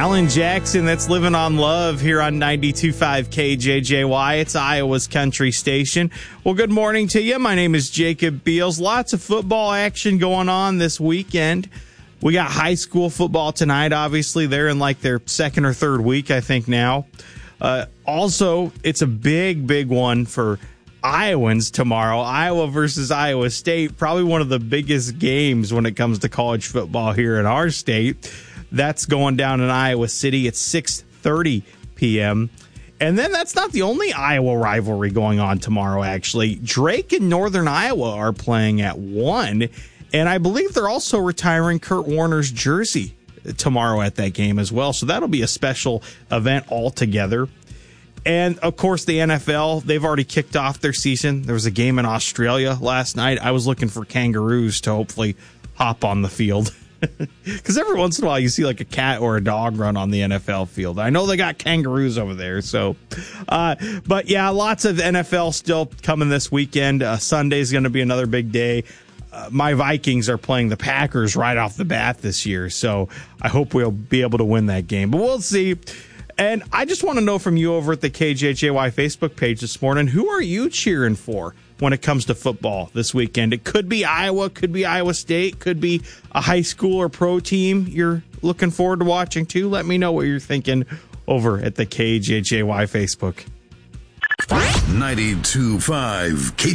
Alan Jackson, that's Living on Love here on 92.5 KJJY. It's Iowa's country station. Well, good morning to you. My name is Jacob Beals. Lots of football action going on this weekend. We got high school football tonight, obviously. They're in like their second or third week, I think, now. Also, it's a big one for Iowans tomorrow. Iowa versus Iowa State, probably one of the biggest games when it comes to college football here in our state. That's going down in Iowa City at 6:30 p.m. And then that's not the only Iowa rivalry going on tomorrow, actually. Drake and Northern Iowa are playing at 1, and I believe they're also retiring Kurt Warner's jersey tomorrow at that game as well. So that'll be a special event altogether. And, of course, the NFL, they've already kicked off their season. There was a game in Australia last night. I was looking for kangaroos to hopefully hop on the field. Because every once in a while you see like a cat or a dog run on the NFL field. I know they got kangaroos over there. So, but yeah, lots of NFL still coming this weekend. Sunday's going to be another big day. My Vikings are playing the Packers right off the bat this year. So I hope we'll be able to win that game. But we'll see. And I just want to know from you over at the KJJY Facebook page this morning, who are you cheering for when it comes to football this weekend? It could be Iowa, could be Iowa State, could be a high school or pro team you're looking forward to watching too. Let me know what you're thinking over at the KJJY Facebook. 92.5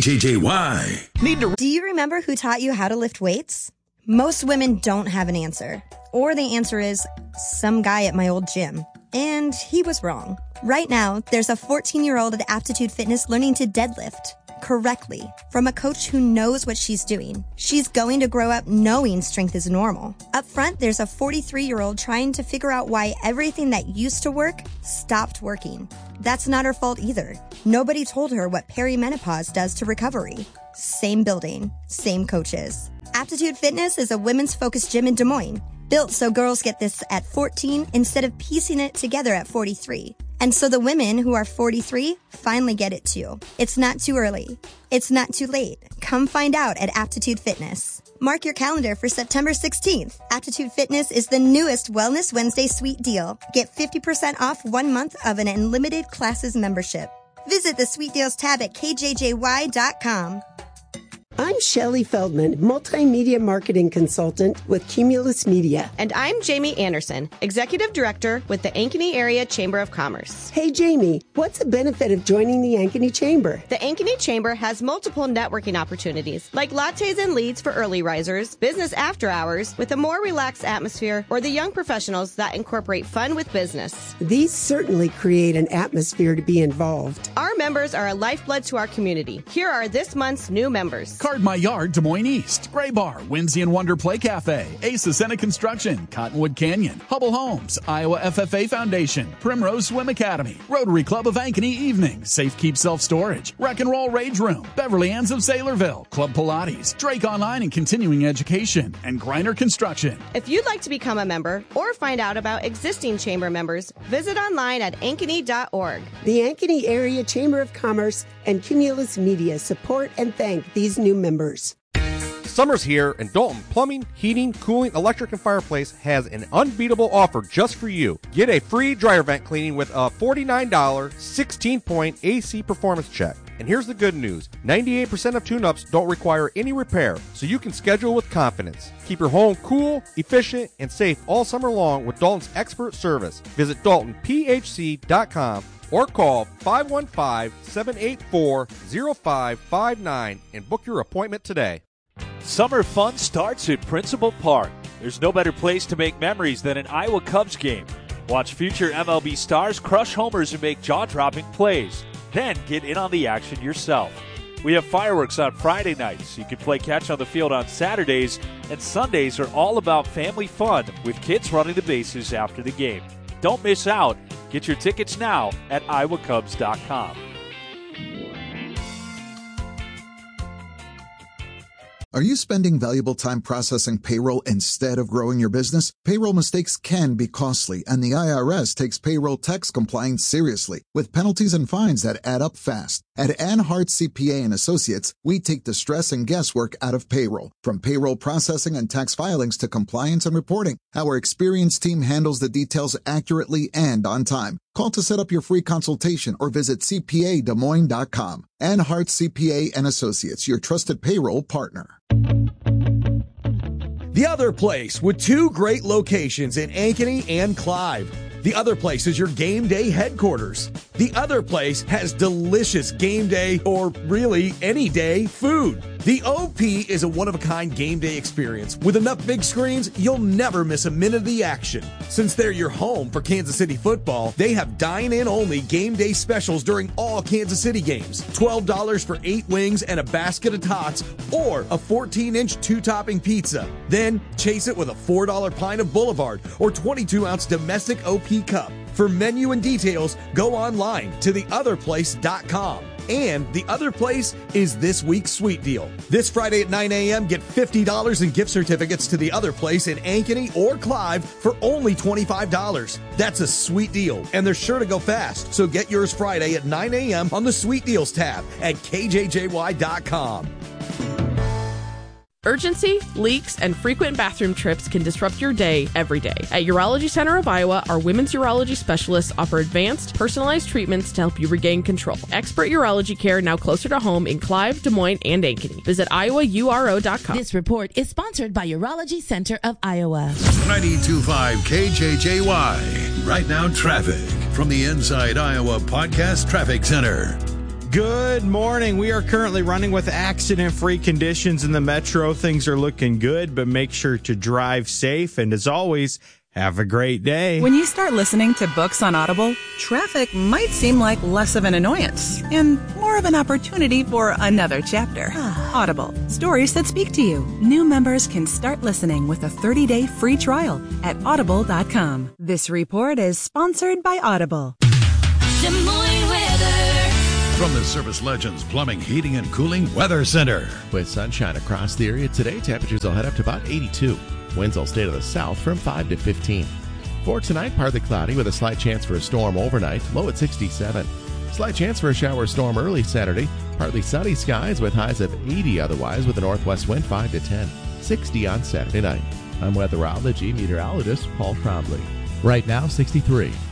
KJJY. Do you remember who taught you how to lift weights? Most women don't have an answer. Or the answer is some guy at my old gym. And he was wrong. Right now, there's a 14-year-old at Aptitude Fitness learning to deadlift correctly from a coach who knows what she's doing. She's going to grow up knowing strength is normal. Up front, there's a 43-year-old trying to figure out why everything that used to work stopped working. That's not her fault either. Nobody told her what perimenopause does to recovery. Same building, same coaches. Aptitude Fitness is a women's focused gym in Des Moines, built so girls get this at 14 instead of piecing it together at 43. And so the women who are 43 finally get it too. It's not too early. It's not too late. Come find out at Aptitude Fitness. Mark your calendar for September 16th. Aptitude Fitness is the newest Wellness Wednesday sweet deal. Get 50% off 1 month of an unlimited classes membership. Visit the sweet deals tab at kjjy.com. I'm Shelley Feldman, multimedia marketing consultant with Cumulus Media. And I'm Jamie Anderson, executive director with the Ankeny Area Chamber of Commerce. Hey, Jamie, what's the benefit of joining the Ankeny Chamber? The Ankeny Chamber has multiple networking opportunities, like lattes and leads for early risers, business after hours with a more relaxed atmosphere, or the young professionals that incorporate fun with business. These certainly create an atmosphere to be involved. Our members are a lifeblood to our community. Here are this month's new members. Card My Yard, Des Moines East, Gray Bar, Whimsy and Wonder Play Cafe, Ace Ascena Construction, Cottonwood Canyon, Hubble Homes, Iowa FFA Foundation, Primrose Swim Academy, Rotary Club of Ankeny Evening, Safe Keep Self Storage, Wreck and Roll Rage Room, Beverly Ann's of Saylorville, Club Pilates, Drake Online and Continuing Education, and Griner Construction. If you'd like to become a member or find out about existing chamber members, visit online at ankeny.org. The Ankeny Area Chamber of Commerce and Cumulus Media support and thank these new members. Summer's here, and Dalton Plumbing, Heating, Cooling, Electric, and Fireplace has an unbeatable offer just for you. Get a free dryer vent cleaning with a $49 16-point AC performance check. And here's the good news. 98% of tune-ups don't require any repair, so you can schedule with confidence. Keep your home cool, efficient, and safe all summer long with Dalton's expert service. Visit DaltonPHC.com or call 515-784-0559 and book your appointment today. Summer fun starts at Principal Park. There's no better place to make memories than an Iowa Cubs game. Watch future MLB stars crush homers and make jaw-dropping plays. Then get in on the action yourself. We have fireworks on Friday nights. You can play catch on the field on Saturdays, and Sundays are all about family fun with kids running the bases after the game. Don't miss out. Get your tickets now at iowacubs.com. Are you spending valuable time processing payroll instead of growing your business? Payroll mistakes can be costly, and the IRS takes payroll tax compliance seriously, with penalties and fines that add up fast. At Anhart CPA and Associates, we take the stress and guesswork out of payroll. From payroll processing and tax filings to compliance and reporting, our experienced team handles the details accurately and on time. Call to set up your free consultation or visit CPADesmoines.com. Anhart CPA and Associates, your trusted payroll partner. The Other Place, with 2 great locations in Ankeny and Clive. The Other Place is your game day headquarters. The Other Place has delicious game day, or really any day, food. The OP is a one-of-a-kind game day experience. With enough big screens, you'll never miss a minute of the action. Since they're your home for Kansas City football, they have dine-in-only game day specials during all Kansas City games. $12 for 8 wings and a basket of tots, or a 14-inch 2-topping pizza. Then chase it with a $4 pint of Boulevard or 22-ounce domestic OP cup. For menu and details, go online to theotherplace.com. And The Other Place is this week's sweet deal. This Friday at 9 a.m., get $50 in gift certificates to The Other Place in Ankeny or Clive for only $25. That's a sweet deal, and they're sure to go fast. So get yours Friday at 9 a.m. on the Sweet Deals tab at kjjy.com. Urgency, leaks, and frequent bathroom trips can disrupt your day every day. At Urology Center of Iowa, our women's urology specialists offer advanced, personalized treatments to help you regain control. Expert urology care now closer to home in Clive, Des Moines, and Ankeny. Visit iowauro.com. This report is sponsored by Urology Center of Iowa. 92.5 KJJY. Right now, traffic from the Inside Iowa Podcast Traffic Center. Good morning. We are currently running with accident-free conditions in the metro. Things are looking good, but make sure to drive safe. And as always, have a great day. When you start listening to books on Audible, traffic might seem like less of an annoyance and more of an opportunity for another chapter. Audible, stories that speak to you. New members can start listening with a 30-day free trial at audible.com. This report is sponsored by Audible. Des Moines weather. From the Service Legends Plumbing, Heating, and Cooling Weather Center. With sunshine across the area today, temperatures will head up to about 82. Winds will stay to the south from 5 to 15. For tonight, partly cloudy with a slight chance for a storm overnight, low at 67. Slight chance for a shower or storm early Saturday. Partly sunny skies with highs of 80 otherwise, with a northwest wind 5 to 10. 60 on Saturday night. I'm weatherology meteorologist Paul Trombley. Right now, 63.